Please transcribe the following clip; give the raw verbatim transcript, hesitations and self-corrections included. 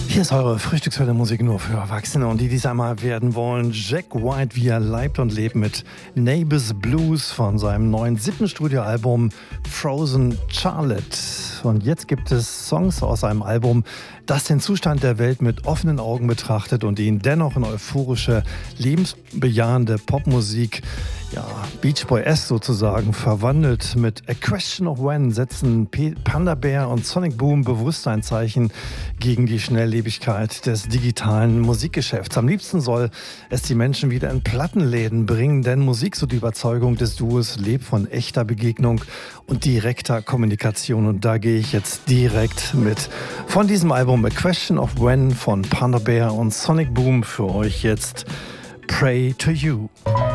Hier ist eure Frühstückswelle Musik nur für Erwachsene und die, die es einmal werden wollen. Jack White, wie er leibt und lebt mit Neighbors Blues von seinem neuen siebten Studioalbum Frozen Charlotte. Und jetzt gibt es Songs aus einem Album, das den Zustand der Welt mit offenen Augen betrachtet und ihn dennoch in euphorische, lebensbejahende Popmusik, ja, Beach Boy-esque sozusagen, verwandelt. Mit A Question of When setzen P- Panda Bear und Sonic Boom bewusst ein Zeichen gegen die Schnelllebigkeit des digitalen Musikgeschäfts. Am liebsten soll es die Menschen wieder in Plattenläden bringen, denn Musik, so die Überzeugung des Duos, lebt von echter Begegnung und direkter Kommunikation. Und da gehe ich jetzt direkt mit. Von diesem Album A Question of When von Panda Bear und Sonic Boom für euch jetzt Pray to You.